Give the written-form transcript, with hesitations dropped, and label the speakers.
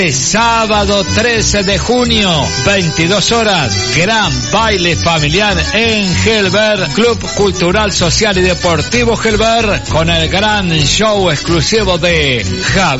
Speaker 1: Sábado 13 de junio, 22 horas, gran baile familiar en Gelber, Club Cultural, Social y Deportivo Gelber, con el gran show exclusivo de Javier